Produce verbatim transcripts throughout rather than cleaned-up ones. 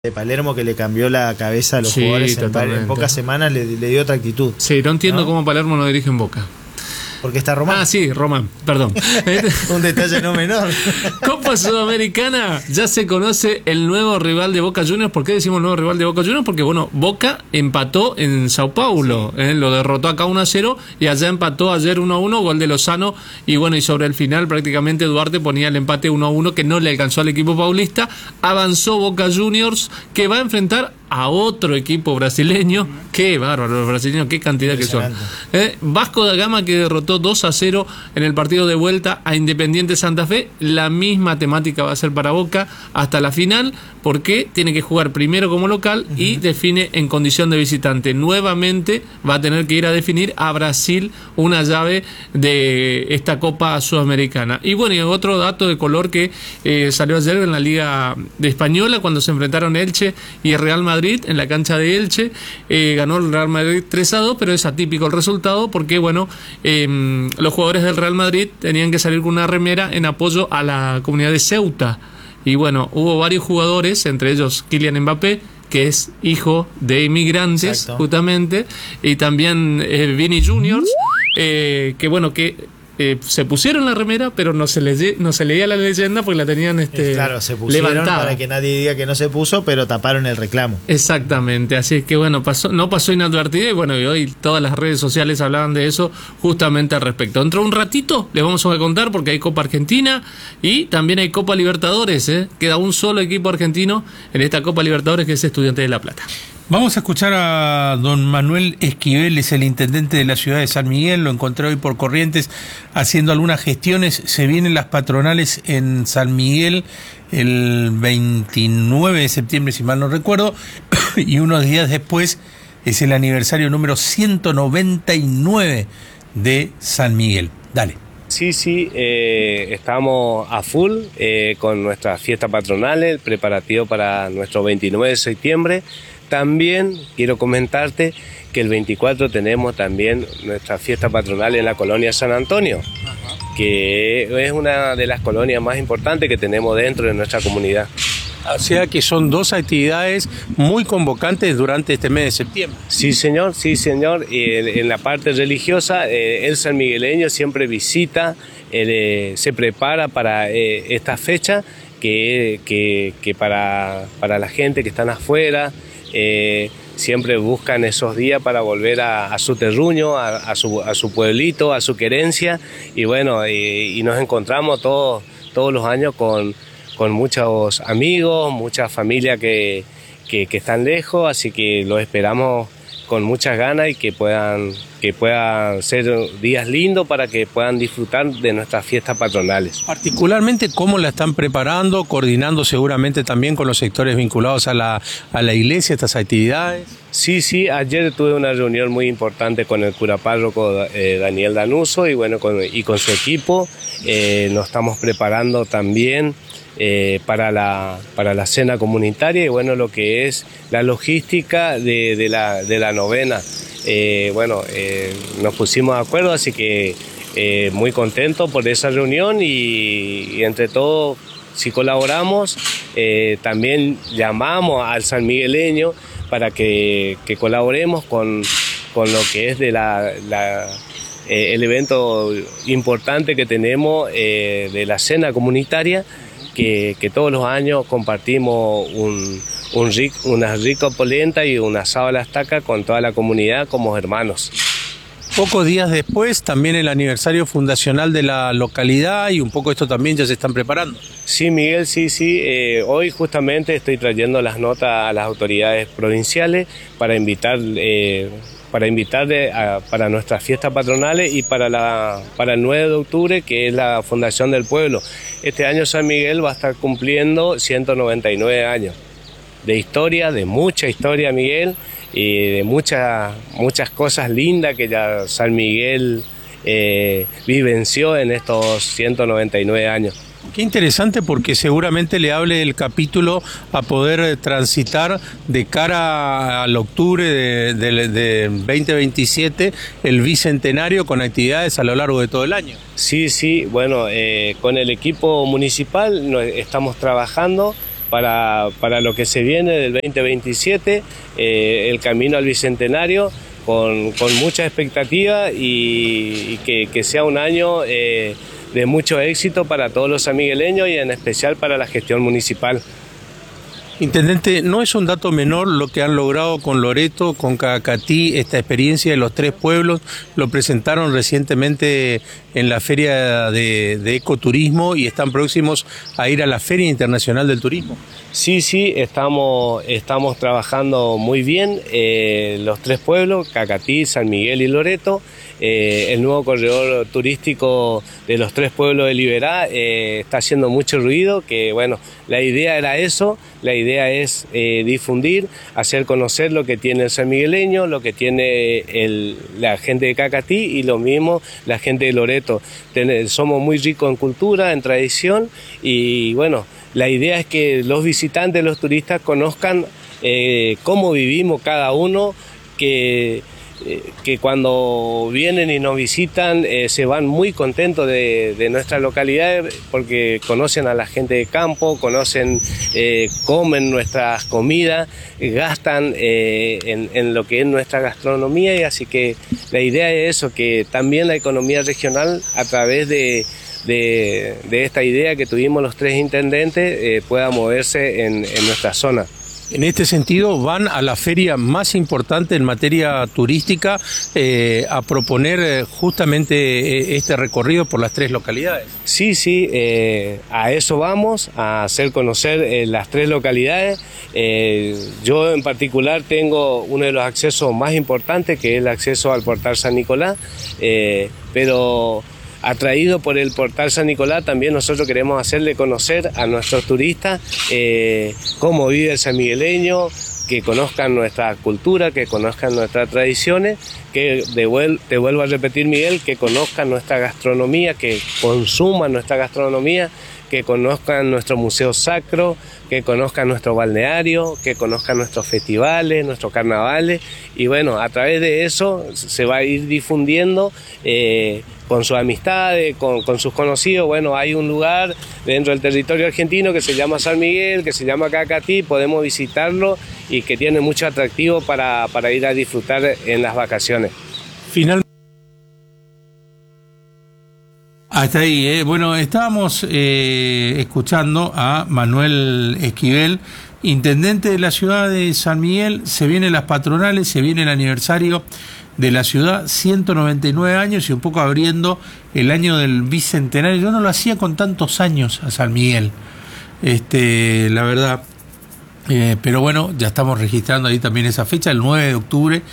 de Palermo que le cambió la cabeza a los sí, jugadores en, en pocas semanas le, le dio otra actitud. Sí, no entiendo, ¿no?, cómo Palermo no dirige en Boca. Porque está Román. Ah, sí, Román, perdón. Un detalle no menor. Copa Sudamericana, ya se conoce el nuevo rival de Boca Juniors. ¿Por qué decimos nuevo rival de Boca Juniors? Porque, bueno, Boca empató en Sao Paulo, sí. eh, lo derrotó acá uno a cero y allá empató ayer uno a uno, gol de Lozano. Y bueno, y sobre el final prácticamente Duarte ponía el empate uno a uno que no le alcanzó al equipo paulista. Avanzó Boca Juniors, que va a enfrentar a otro equipo brasileño. Qué bárbaro, los brasileños, qué cantidad que son. Eh, Vasco da Gama, que derrotó dos a cero en el partido de vuelta a Independiente Santa Fe. La misma temática va a ser para Boca hasta la final, porque tiene que jugar primero como local uh-huh. y define en condición de visitante. Nuevamente va a tener que ir a definir a Brasil una llave de esta Copa Sudamericana. Y bueno, y otro dato de color que eh, salió ayer en la Liga de Española, cuando se enfrentaron Elche y el Real Madrid en la cancha de Elche. Eh, ganó el Real Madrid tres a dos, pero es atípico el resultado porque, bueno, eh, los jugadores del Real Madrid tenían que salir con una remera en apoyo a la comunidad de Ceuta. Y bueno, hubo varios jugadores, entre ellos Kylian Mbappé, que es hijo de inmigrantes, exacto, justamente, y también eh, Vini Juniors, eh, que bueno, que Eh, se pusieron la remera, pero no se, le, no se leía la leyenda porque la tenían este, claro, se pusieron levantada, para que nadie diga que no se puso, pero taparon el reclamo. Exactamente, así es que bueno, pasó, no pasó inadvertido y bueno, y hoy todas las redes sociales hablaban de eso justamente al respecto. Dentro de un ratito les vamos a contar porque hay Copa Argentina y también hay Copa Libertadores, ¿eh? Queda un solo equipo argentino en esta Copa Libertadores, que es Estudiantes de La Plata. Vamos a escuchar a don Manuel Esquivel, es el intendente de la ciudad de San Miguel, lo encontré hoy por Corrientes haciendo algunas gestiones. Se vienen las patronales en San Miguel el veintinueve de septiembre, si mal no recuerdo, y unos días después es el aniversario número ciento noventa y nueve de San Miguel. Dale. Sí, sí, eh, estamos a full eh, con nuestras fiestas patronales, preparativo para nuestro veintinueve de septiembre. También quiero comentarte que el veinticuatro tenemos también nuestra fiesta patronal en la colonia San Antonio, que es una de las colonias más importantes que tenemos dentro de nuestra comunidad. O sea que son dos actividades muy convocantes durante este mes de septiembre. Sí, señor, sí, señor. En, en la parte religiosa, eh, el sanmigueleño siempre visita, eh, se prepara para eh, esta fecha, que, que, que para, para la gente que están afuera, Eh, siempre buscan esos días para volver a, a su terruño, a, a, su, a su pueblito, a su querencia, y bueno, y, y nos encontramos todos, todos los años con, con muchos amigos, mucha familia que, que, que están lejos, así que los esperamos con muchas ganas y que puedan, que puedan ser días lindos para que puedan disfrutar de nuestras fiestas patronales. Particularmente, ¿cómo la están preparando, coordinando seguramente también con los sectores vinculados a la, a la iglesia, estas actividades? Sí, sí, ayer tuve una reunión muy importante con el cura párroco eh, Daniel Danuso y bueno, con, y con su equipo. Eh, nos estamos preparando también Eh, para la para la cena comunitaria y bueno, lo que es la logística de, de, la, de la novena. Eh, bueno, eh, nos pusimos de acuerdo, así que eh, muy contentos por esa reunión y, y entre todos, si colaboramos, eh, también llamamos al sanmigueleño para que, que colaboremos con, con lo que es de la... la eh, el evento importante que tenemos eh, de la cena comunitaria, Que, que todos los años compartimos un, un ric, una rica polenta y un asado a la estaca con toda la comunidad como hermanos. Pocos días después, también el aniversario fundacional de la localidad y un poco esto también ya se están preparando. Sí, Miguel, sí, sí. Eh, hoy justamente estoy trayendo las notas a las autoridades provinciales para invitar... Eh, para invitar de, a, para nuestras fiestas patronales y para, la, para el nueve de octubre, que es la Fundación del Pueblo. Este año San Miguel va a estar cumpliendo ciento noventa y nueve años de historia, de mucha historia, Miguel, y de muchas, muchas cosas lindas que ya San Miguel eh, vivenció en estos ciento noventa y nueve años. Qué interesante, porque seguramente le hable el capítulo a poder transitar de cara al octubre de, de, de veinte veintisiete, el bicentenario, con actividades a lo largo de todo el año. Sí, sí, bueno, eh, con el equipo municipal nos estamos trabajando para, para lo que se viene del veinte veintisiete, eh, el camino al Bicentenario, con, con mucha expectativa y, y que, que sea un año eh, de mucho éxito para todos los sanmigueleños y en especial para la gestión municipal. Intendente, no es un dato menor lo que han logrado con Loreto, con Cacatí, esta experiencia de los tres pueblos. Lo presentaron recientemente en la Feria de, de Ecoturismo y están próximos a ir a la Feria Internacional del Turismo. Sí, sí, estamos, estamos trabajando muy bien, eh, los tres pueblos, Cacatí, San Miguel y Loreto. Eh, el nuevo corredor turístico de los tres pueblos de Liberá eh, está haciendo mucho ruido, que bueno, la idea era eso, la idea es eh, difundir, hacer conocer lo que tiene el sanmigueleño, lo que tiene el, la gente de Cacatí y lo mismo la gente de Loreto. Ten, somos muy ricos en cultura, en tradición y bueno, la idea es que los visitantes, los turistas conozcan eh, cómo vivimos cada uno, que... que cuando vienen y nos visitan eh, se van muy contentos de, de nuestra localidad porque conocen a la gente de campo, conocen, eh, comen nuestras comidas, eh, gastan eh, en, en lo que es nuestra gastronomía y así que la idea es eso, que también la economía regional a través de, de, de esta idea que tuvimos los tres intendentes eh, pueda moverse en, en nuestra zona. En este sentido, van a la feria más importante en materia turística eh, a proponer eh, justamente eh, este recorrido por las tres localidades. Sí, sí, eh, a eso vamos, a hacer conocer eh, las tres localidades. Eh, yo en particular tengo uno de los accesos más importantes, que es el acceso al Portal San Nicolás, eh, pero... atraído por el Portal San Nicolás, también nosotros queremos hacerle conocer a nuestros turistas eh, cómo vive el sanmigueleño, que conozcan nuestra cultura, que conozcan nuestras tradiciones, que de vuel- te vuelvo a repetir, Miguel, que conozcan nuestra gastronomía, que consuman nuestra gastronomía, que conozcan nuestro museo sacro, que conozcan nuestro balneario, que conozcan nuestros festivales, nuestros carnavales y bueno, a través de eso se va a ir difundiendo eh, con sus amistades, con, con sus conocidos. Bueno, hay un lugar dentro del territorio argentino que se llama San Miguel, que se llama Cacatí, podemos visitarlo y que tiene mucho atractivo para, para ir a disfrutar en las vacaciones. Finalmente. Hasta ahí, eh. Bueno, estábamos eh, escuchando a Manuel Esquivel, intendente de la ciudad de San Miguel. Se vienen las patronales, se viene el aniversario de la ciudad, ciento noventa y nueve años y un poco abriendo el año del Bicentenario. Yo no lo hacía con tantos años a San Miguel, este, la verdad. Eh, pero bueno, ya estamos registrando ahí también esa fecha, el nueve de octubre,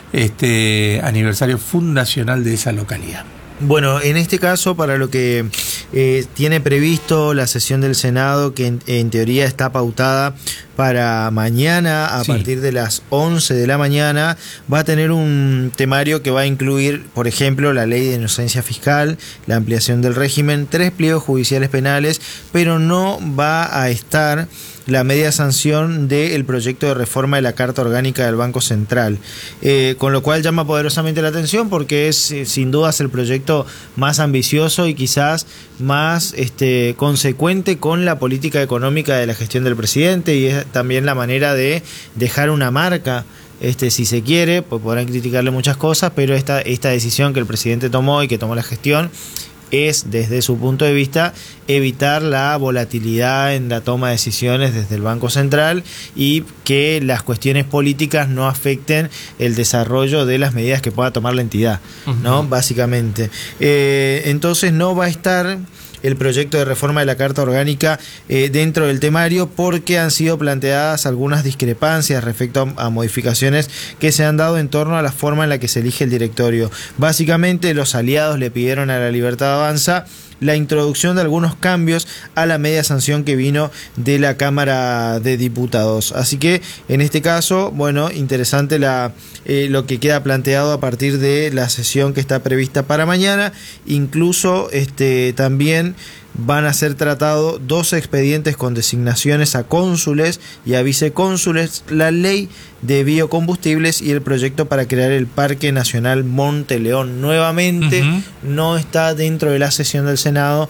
este aniversario fundacional de esa localidad. Bueno, en este caso, para lo que eh, tiene previsto la sesión del Senado, que en, en teoría está pautada para mañana a sí. partir de las once de la mañana, va a tener un temario que va a incluir, por ejemplo, la ley de inocencia fiscal, la ampliación del régimen, tres pliegos judiciales penales, pero no va a estar la media sanción del proyecto de reforma de la Carta Orgánica del Banco Central, eh, con lo cual llama poderosamente la atención porque es eh, sin dudas el proyecto más ambicioso y quizás más este, consecuente con la política económica de la gestión del presidente, y es también la manera de dejar una marca. Este, si se quiere, pues podrán criticarle muchas cosas, pero esta, esta decisión que el presidente tomó y que tomó la gestión es, desde su punto de vista, evitar la volatilidad en la toma de decisiones desde el Banco Central y que las cuestiones políticas no afecten el desarrollo de las medidas que pueda tomar la entidad, ¿no? Uh-huh. Básicamente. Eh, entonces no va a estar el proyecto de reforma de la Carta Orgánica eh, dentro del temario porque han sido planteadas algunas discrepancias respecto a, a modificaciones que se han dado en torno a la forma en la que se elige el directorio. Básicamente los aliados le pidieron a La Libertad Avanza la introducción de algunos cambios a la media sanción que vino de la Cámara de Diputados. Así que en este caso, bueno, interesante la, eh, lo que queda planteado a partir de la sesión que está prevista para mañana. Incluso este, también van a ser tratados dos expedientes con designaciones a cónsules y a vicecónsules, la ley de biocombustibles y el proyecto para crear el Parque Nacional Monte León. Nuevamente uh-huh. no está dentro de la sesión del Senado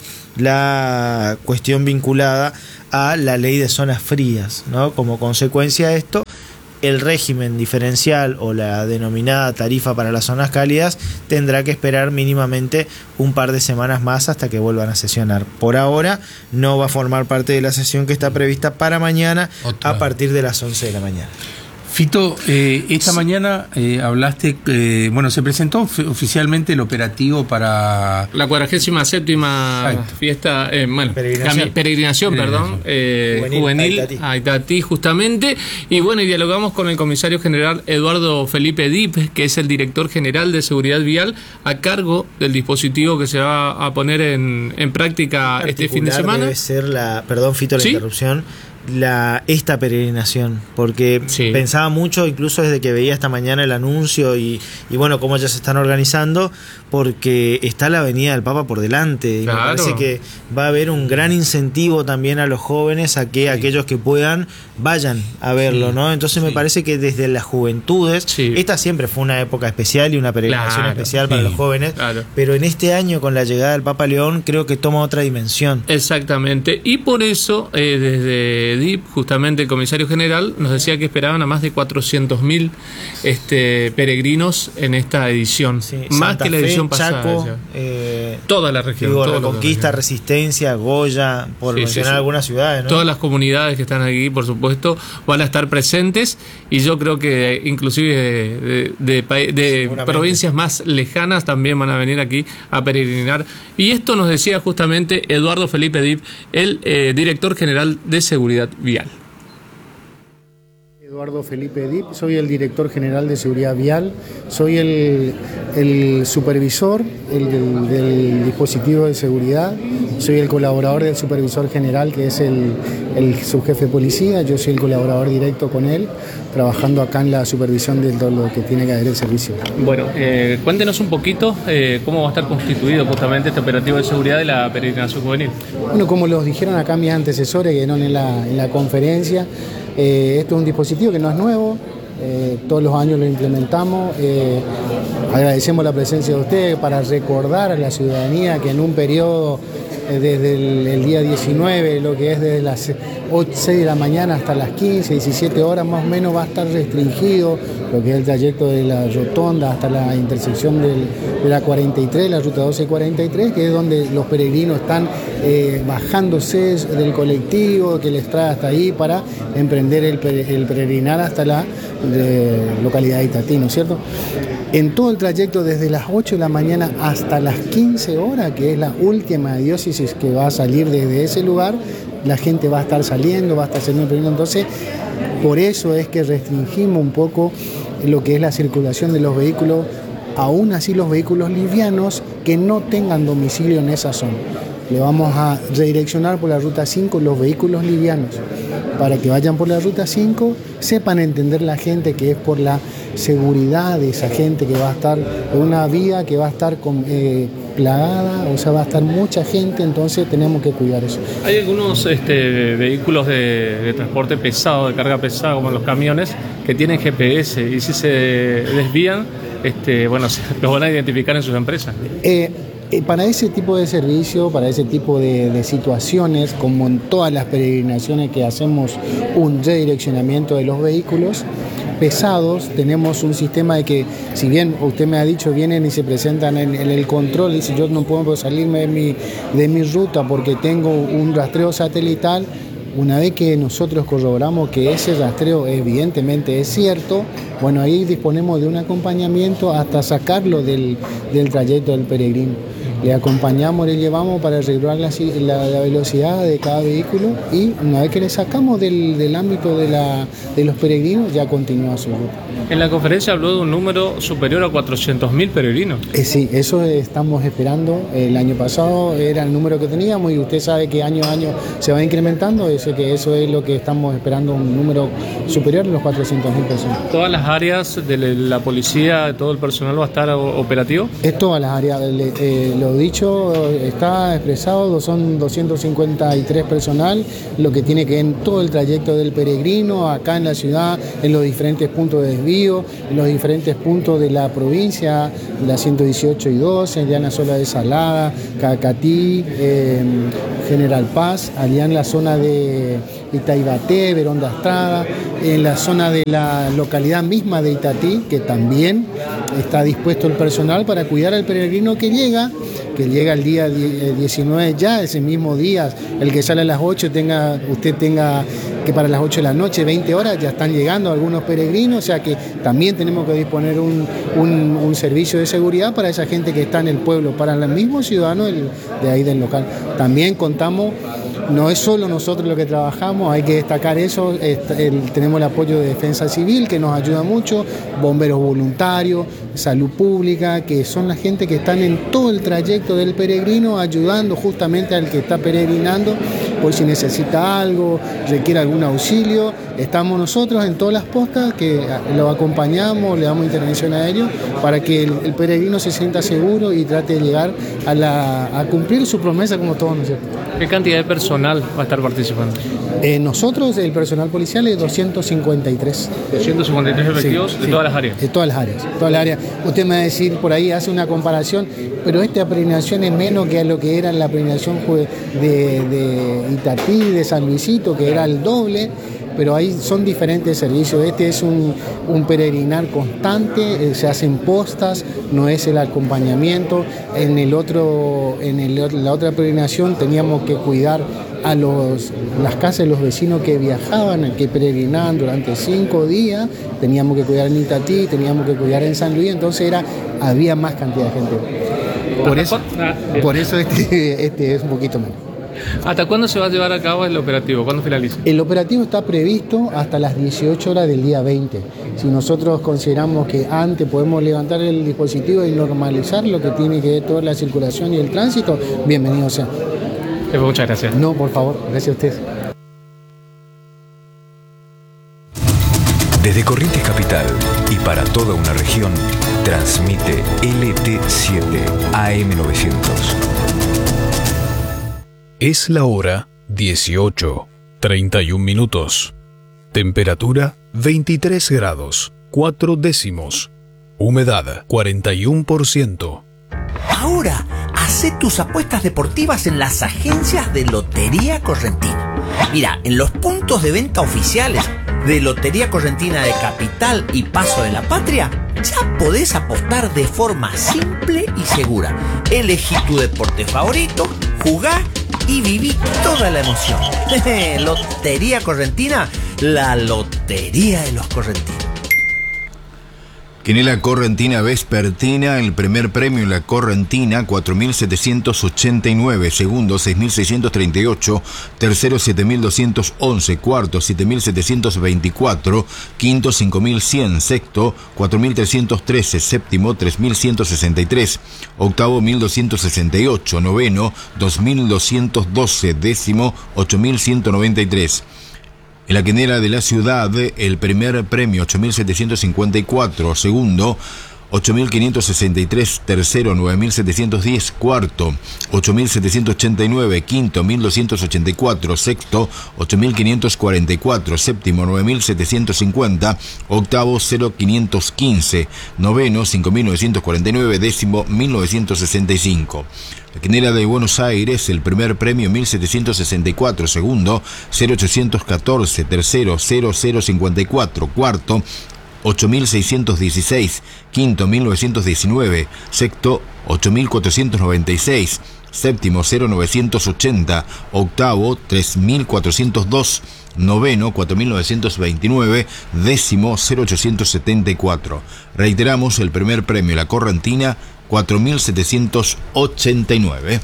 la cuestión vinculada a la ley de zonas frías, ¿no? Como consecuencia de esto, el régimen diferencial o la denominada tarifa para las zonas cálidas tendrá que esperar mínimamente un par de semanas más hasta que vuelvan a sesionar. Por ahora no va a formar parte de la sesión que está prevista para mañana Otra. a partir de las once de la mañana. Fito, eh, esta sí. mañana eh, hablaste, eh, bueno, se presentó oficialmente el operativo para... La cuadragésima séptima Exacto. fiesta, eh, bueno, peregrinación, peregrinación, perdón, eh, juvenil, juvenil a, Itatí. a Itatí, justamente, y bueno, y dialogamos con el comisario general Eduardo Felipe Dip, que es el director general de Seguridad Vial, a cargo del dispositivo que se va a poner en, en práctica este fin de semana. Debe ser la, perdón Fito la ¿Sí? interrupción, la esta peregrinación, porque sí. pensaba mucho, incluso desde que veía esta mañana el anuncio y, y bueno, cómo ya se están organizando, porque está la Avenida del Papa por delante, y claro. me parece que va a haber un gran incentivo también a los jóvenes a que sí. aquellos que puedan vayan a verlo, sí. ¿no? Entonces sí. me parece que desde las juventudes, sí. esta siempre fue una época especial y una peregrinación claro. especial para sí. los jóvenes, claro. pero en este año con la llegada del Papa León creo que toma otra dimensión. Exactamente, y por eso eh, desde D I P, justamente el comisario general nos decía que esperaban a más de cuatrocientos mil este, peregrinos en esta edición, sí, más Santa que la edición Fe, pasada. Chaco, eh, toda la región. Digo, toda Reconquista, la Resistencia, Goya, por sí, mencionar sí, sí. algunas ciudades, ¿no? Todas las comunidades que están aquí, por supuesto, van a estar presentes, y yo creo que inclusive de, de, de, de provincias más lejanas también van a venir aquí a peregrinar. Y esto nos decía justamente Eduardo Felipe Dip, el eh, director general de Seguridad Vial. Eduardo Felipe Dip, soy el director general de Seguridad Vial, soy el, el supervisor el, del, del dispositivo de seguridad, soy el colaborador del supervisor general, que es el, el subjefe de policía, yo soy el colaborador directo con él, trabajando acá en la supervisión de todo lo que tiene que ver el servicio. Bueno, eh, cuéntenos un poquito eh, cómo va a estar constituido justamente este operativo de seguridad de la peregrinación juvenil. Bueno, como los dijeron acá mis antecesores que no en la, en la conferencia, Eh, esto es un dispositivo que no es nuevo, eh, todos los años lo implementamos, eh, agradecemos la presencia de ustedes para recordar a la ciudadanía que en un periodo eh, desde el, el día diecinueve, lo que es desde las seis de la mañana hasta las quince, diecisiete horas más o menos, va a estar restringido lo que es el trayecto de la rotonda hasta la intersección del, de la cuarenta y tres, la ruta doce cuarenta y tres, que es donde los peregrinos están eh, bajándose del colectivo que les trae hasta ahí para emprender el, el peregrinar hasta la de, localidad de Itatí, ¿no es cierto? En todo el trayecto desde las ocho de la mañana hasta las quince horas, que es la última diócesis que va a salir desde ese lugar, la gente va a estar saliendo, va a estar saliendo peregrino. Entonces, por eso es que restringimos un poco lo que es la circulación de los vehículos, aún así los vehículos livianos que no tengan domicilio en esa zona. Le vamos a redireccionar por la ruta cinco los vehículos livianos para que vayan por la ruta cinco, sepan entender la gente que es por la seguridad de esa gente que va a estar en una vía que va a estar con, eh, plagada, o sea, va a estar mucha gente, entonces tenemos que cuidar eso. Hay algunos este, vehículos de, de transporte pesado, de carga pesada, como los camiones, que tienen G P S, y si se desvían, este, bueno, los van a identificar en sus empresas. Eh, Eh, para ese tipo de servicio, para ese tipo de, de situaciones, como en todas las peregrinaciones que hacemos un redireccionamiento de los vehículos pesados, tenemos un sistema de que, si bien usted me ha dicho, vienen y se presentan en, en el control, y dice yo no puedo salirme de mi, de mi ruta porque tengo un rastreo satelital. Una vez que nosotros corroboramos que ese rastreo evidentemente es cierto, bueno, ahí disponemos de un acompañamiento hasta sacarlo del, del trayecto del peregrino. Le acompañamos, le llevamos para regular la, la, la velocidad de cada vehículo, y una vez que le sacamos del, del ámbito de, la, de los peregrinos, ya continúa su ruta. En la conferencia habló de un número superior a cuatrocientos mil peregrinos. Eh, sí, eso estamos esperando. El año pasado era el número que teníamos, y usted sabe que año a año se va incrementando, eso, que eso es lo que estamos esperando, un número superior a los cuatrocientos mil personas. ¿Todas las áreas de la policía, todo el personal va a estar operativo? Es todas las áreas. Eh, lo Lo dicho está expresado, son doscientos cincuenta y tres personal, lo que tiene que ver en todo el trayecto del peregrino, acá en la ciudad, en los diferentes puntos de desvío, en los diferentes puntos de la provincia, la ciento dieciocho y doce, ya en la zona de Salada, Cacatí, eh, General Paz, allá en la zona de Itaibaté, Verón de Astrada, en la zona de la localidad misma de Itatí, que también está dispuesto el personal para cuidar al peregrino que llega, que llega el día diecinueve ya, ese mismo día, el que sale a las ocho, tenga, usted tenga que para las ocho de la noche, veinte horas, ya están llegando algunos peregrinos, o sea que también tenemos que disponer un, un, un servicio de seguridad para esa gente que está en el pueblo, para el mismo ciudadano el, de ahí del local. También contamos, no es solo nosotros los que trabajamos, hay que destacar eso, el, tenemos el apoyo de Defensa Civil que nos ayuda mucho, bomberos voluntarios, salud pública, que son la gente que están en todo el trayecto del peregrino ayudando justamente al que está peregrinando, por si necesita algo, requiere algún auxilio, estamos nosotros en todas las postas que lo acompañamos, le damos intervención a ellos para que el, el peregrino se sienta seguro y trate de llegar a, la, a cumplir su promesa como todos nosotros. ¿Qué cantidad de personal va a estar participando? Eh, nosotros, el personal policial es doscientos cincuenta y tres. doscientos cincuenta y tres efectivos sí, de sí, todas las áreas. De todas las áreas, todas las áreas. Usted me va a decir, por ahí hace una comparación, pero esta peregrinación es menos que a lo que era la peregrinación de, de Itatí, de San Luisito, que era el doble, pero ahí son diferentes servicios. Este es un, un peregrinar constante, eh, se hacen postas, no es el acompañamiento. En el otro, en el, la otra peregrinación teníamos que cuidar a los, las casas de los vecinos que viajaban, que peregrinaban durante cinco días, teníamos que cuidar en Itatí, teníamos que cuidar en San Luis, entonces era, había más cantidad de gente. Por eso, por eso este, este es un poquito menos. ¿Hasta cuándo se va a llevar a cabo el operativo? ¿Cuándo finaliza? El operativo está previsto hasta las dieciocho horas del día veinte. Si nosotros consideramos que antes podemos levantar el dispositivo y normalizar lo que tiene que ver toda la circulación y el tránsito, bienvenido sea. Muchas gracias. No, por favor, gracias a ustedes. Desde Corrientes Capital y para toda una región, transmite L T siete A M novecientos. Es la hora dieciocho, treinta y un minutos. Temperatura veintitrés grados, cuatro décimos. Humedad cuarenta y uno por ciento. Ahora, hacé tus apuestas deportivas en las agencias de Lotería Correntina. Mira, en los puntos de venta oficiales de Lotería Correntina de Capital y Paso de la Patria, ya podés apostar de forma simple y segura. Elegí tu deporte favorito, jugá y viví toda la emoción. Lotería Correntina, la lotería de los correntinos. Quinela Correntina Vespertina, el primer premio en la Correntina, cuatro mil setecientos ochenta y nueve, segundo seis mil seiscientos treinta y ocho, tercero siete mil doscientos once, cuarto siete mil setecientos veinticuatro, quinto cinco mil cien, sexto cuatro mil trescientos trece, séptimo tres mil ciento sesenta y tres, octavo mil doscientos sesenta y ocho, noveno dos mil doscientos doce, décimo ocho mil ciento noventa y tres. En la quinela de la ciudad, el primer premio ocho mil setecientos cincuenta y cuatro, segundo ocho mil quinientos sesenta y tres, tercero nueve mil setecientos diez, cuarto ocho mil setecientos ochenta y nueve, quinto mil doscientos ochenta y cuatro, sexto ocho mil quinientos cuarenta y cuatro, séptimo nueve mil setecientos cincuenta, octavo cero mil quinientos quince, noveno cinco mil novecientos cuarenta y nueve, décimo mil novecientos sesenta y cinco. La quinela de Buenos Aires, el primer premio mil setecientos sesenta y cuatro, segundo cero mil ochocientos catorce, tercero cero mil cincuenta y cuatro, cuarto ocho mil seiscientos dieciséis, quinto mil novecientos diecinueve, sexto ocho mil cuatrocientos noventa y seis, séptimo cero mil novecientos ochenta, octavo tres mil cuatrocientos dos, noveno cuatro mil novecientos veintinueve, décimo cero mil ochocientos setenta y cuatro. Reiteramos, el primer premio la Correntina cuatro mil setecientos ochenta y nueve.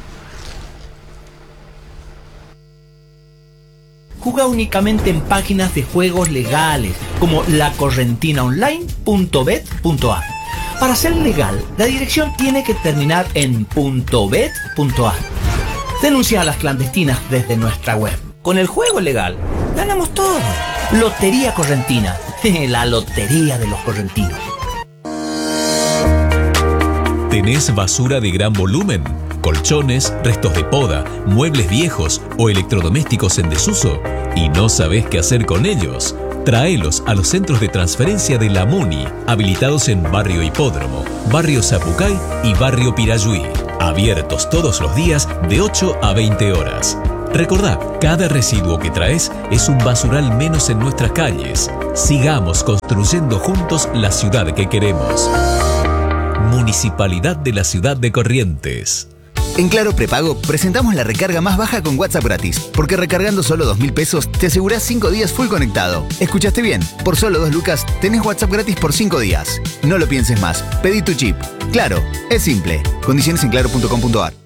Juega únicamente en páginas de juegos legales como la correntina online punto bet punto a. Para ser legal, la dirección tiene que terminar en .bet punto a. Denuncia a las clandestinas desde nuestra web. Con el juego legal, ganamos todo. Lotería Correntina, la lotería de los correntinos. ¿Tenés basura de gran volumen? colchones, restos de poda, muebles viejos o electrodomésticos en desuso y no sabés qué hacer con ellos. Traelos a los centros de transferencia de la MUNI, habilitados en Barrio Hipódromo, Barrio Zapucay y Barrio Pirayuí. Abiertos todos los días de ocho a veinte horas. Recordá, cada residuo que traes es un basural menos en nuestras calles. Sigamos construyendo juntos la ciudad que queremos. Municipalidad de la Ciudad de Corrientes. En Claro Prepago presentamos la recarga más baja con WhatsApp gratis, porque recargando solo dos mil pesos te asegurás cinco días full conectado. ¿Escuchaste bien? Por solo dos lucas tenés WhatsApp gratis por cinco días. No lo pienses más, pedí tu chip. Claro, es simple. Condiciones en claro punto com punto a r.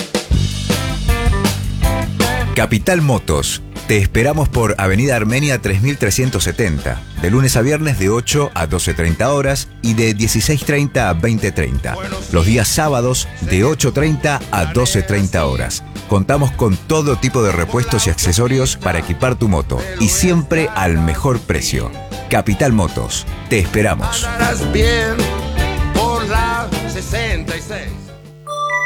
Capital Motos. Te esperamos por Avenida Armenia tres mil trescientos setenta, de lunes a viernes de ocho a doce treinta horas y de dieciséis treinta a veinte treinta. Los días sábados de ocho treinta a doce treinta horas. Contamos con todo tipo de repuestos y accesorios para equipar tu moto y siempre al mejor precio. Capital Motos. Te esperamos. Bien por la sesenta y seis.